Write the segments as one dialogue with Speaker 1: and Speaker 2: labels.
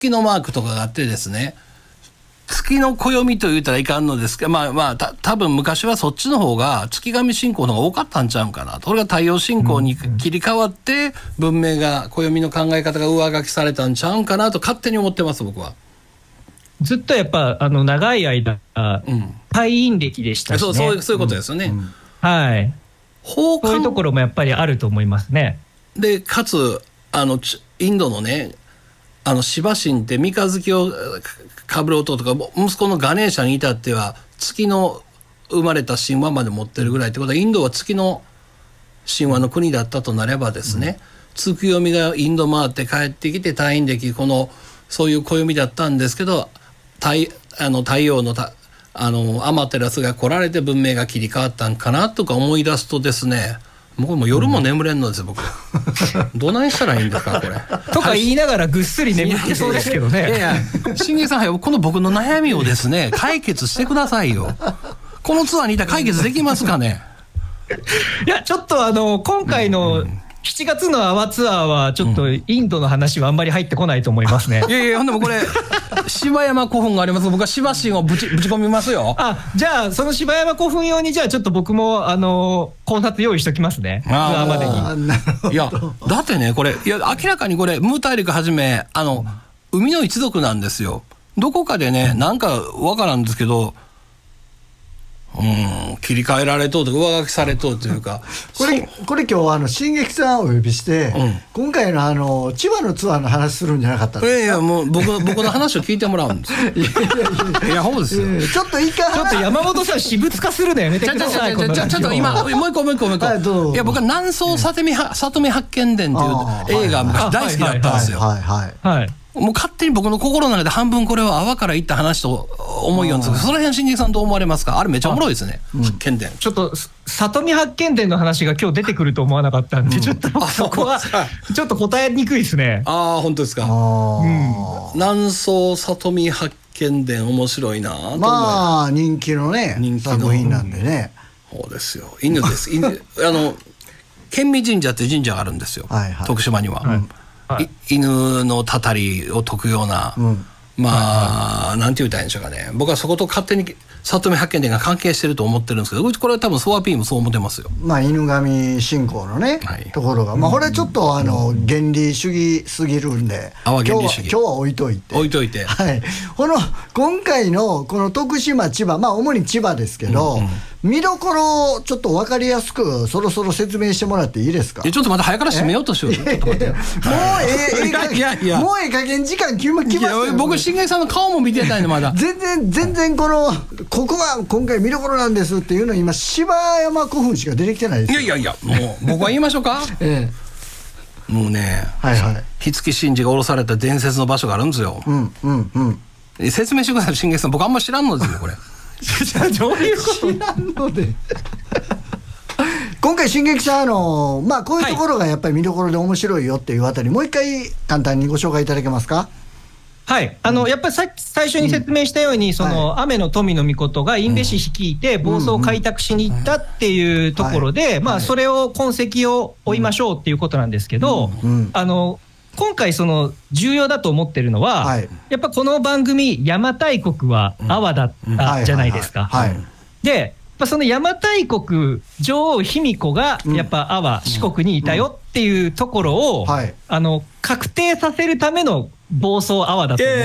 Speaker 1: 月のマークとかがあってですね、月の暦と言ったらいかんのですけど、多分昔はそっちの方が月神信仰の方が多かったんちゃうかなと。これが太陽信仰に切り替わって文明が暦の考え方が上書きされたんちゃうんかなと勝手に思ってます、僕は。
Speaker 2: ずっとやっぱ長い間、太陰暦でしたしね。
Speaker 1: そういうことですよね。
Speaker 2: はい。そういうところもやっぱりあると思いますね。
Speaker 1: でかつインドのね、シバ神って三日月をかぶる弟とか息子のガネーシャに至っては月の生まれた神話まで持ってるぐらいってことは、インドは月の神話の国だったとなればですね、月読みがインド回って帰ってきて太陰暦、そういう暦だったんですけど、太陽のアマテラスが来られて文明が切り替わったんかなとか思い出すとですね、もう夜も眠れんのですよ、僕。どないしたらいいんですかこれ
Speaker 2: とか言いながらぐっすり眠ってそうですけどね。
Speaker 1: いや信玄さん、この僕の悩みをですね解決してくださいよ。このツアーにいたら解決できますかね。
Speaker 2: いやちょっと今回の7月のアワツアーはちょっとインドの話はあんまり入ってこないと思いますね。
Speaker 1: いやでもこれ柴山古墳があります。僕は柴神をぶち込みますよ。
Speaker 2: じゃあその柴山古墳用にじゃあちょっと僕も考察用意しときますね、ツアーまでに。
Speaker 1: いやだってね、これ明らかにこれムー大陸はじめ海の一族なんですよ。どこかでね、なんかわからんですけど、切り替えられとうとか上書きされとうというか、
Speaker 3: これ今日進撃さんをお呼びして、今回の千葉のツアーの話するんじゃなかったんですか。
Speaker 1: もう僕の話を聞いてもらうんですいやほうですよ。
Speaker 3: ちょっと
Speaker 2: 山本さん私物化するのやめてください。
Speaker 1: ちょっと今もう一個、いや僕は南総里見八犬伝っていう映画昔大好きだったんですよ。もう勝手に僕の心の中で半分これは泡から言った話と思いようんですけど、その辺新人さんどう思われますか。あれめっちゃおもろいですね、八犬伝。
Speaker 2: ちょっと里見八犬伝の話が今日出てくると思わなかったんで、ちょっとそこはちょっと答えにくいですね。
Speaker 1: 本当ですか。南総里見八犬伝面白いなと。
Speaker 3: 人気のね作品なんでね。
Speaker 1: そうですよ。犬です。県民神社っていう神社があるんですよ、徳島には。犬のたたりを解くような、なんて言ったらいいんでしょうかね。僕はそこと勝手に里見八犬伝が関係してると思ってるんですけど、これは多分ソワピーもそう思ってますよ。
Speaker 3: 犬神信仰のね、ところがこれちょっと原理主義すぎるんで、今日は置いといて、今回のこの徳島千葉、主に千葉ですけど、見どころをちょっと分かりやすくそろそろ説明してもらっていいですか。
Speaker 1: ちょっとまた早から締めようとしよう。もうえ
Speaker 3: え加減時間決まってよ。
Speaker 1: 僕新垣さんの顔も見てないのまだ。
Speaker 3: 全然ここが今回見どころなんですっていうの今柴山古墳しか出てきてないですよ。
Speaker 1: いやもう僕は言いましょうか。もうね、火付神事が下ろされた伝説の場所があるんですよ。説明してください新垣さん。僕あんま知らんのですよこれ。
Speaker 2: どういうこと
Speaker 3: 知らんので今回進撃さんこういうところがやっぱり見どころで面白いよっていうあたり、もう一回簡単にご紹介いただけますか。
Speaker 2: やっぱり最初に説明したように、雨の富の命が因部氏率いて房総を開拓しに行ったっていうところで、それを痕跡を追いましょうっていうことなんですけど、今回重要だと思ってるのは、やっぱこの番組邪馬台国は阿波だったじゃないですか。でその邪馬台国女王卑弥呼がやっぱ阿波四国にいたよっていうところを確定させるための房総阿波だと思って、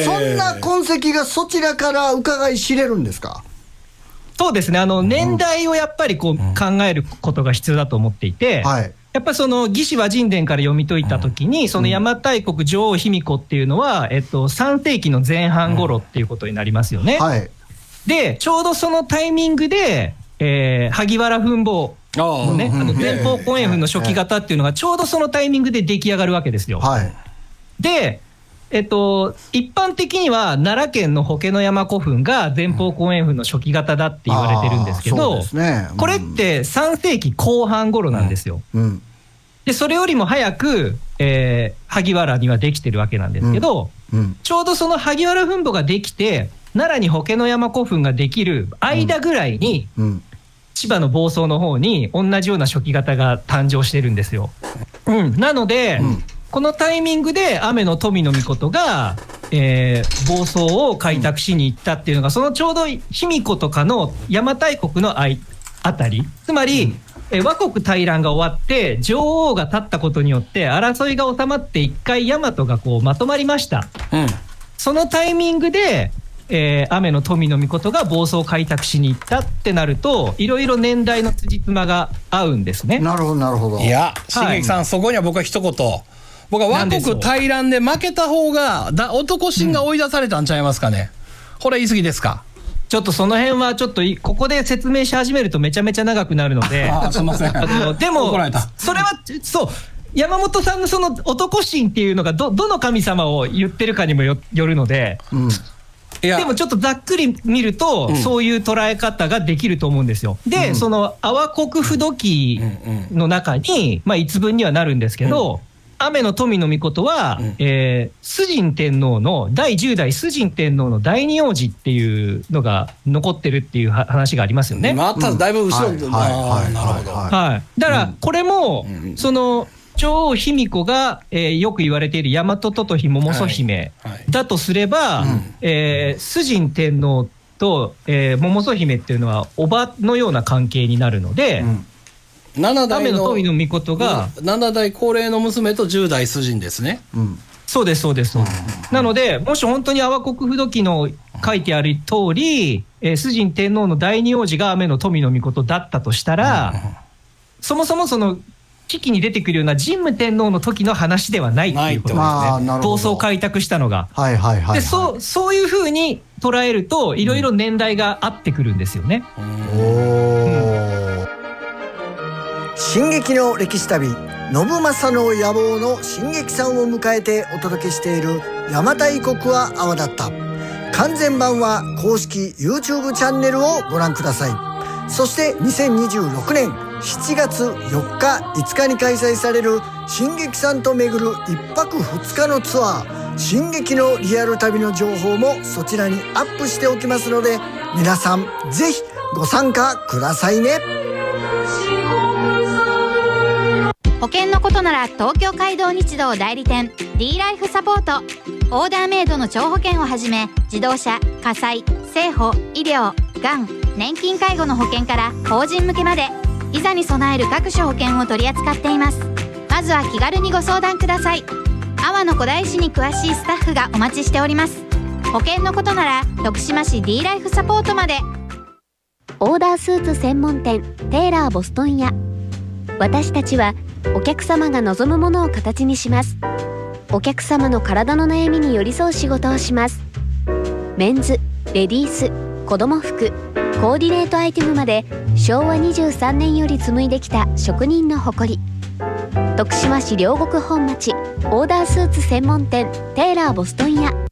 Speaker 3: そんな痕跡がそちらから伺い知れるんですか。
Speaker 2: そうですね。年代をやっぱり考えることが必要だと思っていて、やっぱり魏志倭人伝から読み解いたときに、邪馬台国女王卑弥呼っていうのは、3世紀の前半頃っていうことになりますよね。でちょうどそのタイミングで、萩原墳墓のね、前方後円墳の初期型っていうのがちょうどそのタイミングで出来上がるわけですよ。で一般的には奈良県の法華山古墳が前方後円墳の初期型だって言われてるんですけど、これって3世紀後半頃なんですよ。でそれよりも早く、萩原にはできてるわけなんですけど、ちょうどその萩原墳墓ができて奈良に法華山古墳ができる間ぐらいに、千葉の房総の方に同じような初期型が誕生してるんですよ。なので、 このタイミングで雨の富の命が、房総を開拓しに行ったっていうのが、そのちょうど卑弥呼とかの邪馬台国のあたり、つまり、倭国大乱が終わって女王が立ったことによって争いが収まって一回大和がこうまとまりました、そのタイミングで、雨の富の命が房総を開拓しに行ったってなると、いろいろ年代の辻褄が合うんですね。
Speaker 3: なるほどなるほど。
Speaker 1: いや新劇さん、そこには僕は一言、僕は倭国大乱で負けた方が男臣が追い出されたんちゃいますかね、これ言い過ぎですか。
Speaker 2: ちょっとその辺はちょっとここで説明し始めるとめちゃめちゃ長くなるので
Speaker 1: すいません
Speaker 2: でも
Speaker 1: 怒られた。
Speaker 2: それはそう、山本さんのその男臣っていうのがどの神様を言ってるかにもよるので、でもちょっとざっくり見ると、そういう捉え方ができると思うんですよ。で、その倭国不土記の中に、一文にはなるんですけど、雨の富の命は、崇神天皇の第10代崇神天皇の第二王子っていうのが残ってるっていう話がありますよね。
Speaker 1: まただいぶ後ろに、なるほど。
Speaker 2: だからこれも、その女王卑弥呼が、よく言われている大和都督百曽姫だとすれば、崇神天皇と、百曽姫っていうのは叔母のような関係になるので、雨の富の命が
Speaker 1: 7代高齢の娘と10代崇神ですね。
Speaker 2: そうですそうです。なので、もし本当に倭国不土記の書いてある通り、崇神天皇の第二王子が雨の富の命だったとしたら、そもそもその危機に出てくるような神武天皇の時の話ではないっていうことですね。房総を開拓したのが。で、そういうふうに捉えると、いろいろ年代が合ってくるんですよね。
Speaker 3: 進撃の歴史旅、信正の野望の進撃さんを迎えてお届けしている邪馬台国は泡だった。完全版は公式 YouTube チャンネルをご覧ください。そして2026年7月4日5日に開催される進撃さんと巡る1泊2日のツアー、進撃のリアル旅の情報もそちらにアップしておきますので、皆さんぜひご参加くださいね。
Speaker 4: 保険のことなら東京街道日動代理店 D ライフサポート。オーダーメイドの超保険をはじめ、自動車、火災、生保、医療、がん、年金介護の保険から法人向けまで、いざに備える各種保険を取り扱っています。まずは気軽にご相談ください。阿波の古代史に詳しいスタッフがお待ちしております。保険のことなら徳島市 D ライフサポートまで。
Speaker 5: オーダースーツ専門店テーラーボストン屋。私たちはお客様が望むものを形にします。お客様の体の悩みに寄り添う仕事をします。メンズ、レディース、子供服、コーディネートアイテムまで、昭和23年より紡いできた職人の誇り。徳島市両国本町オーダースーツ専門店テーラーボストン屋。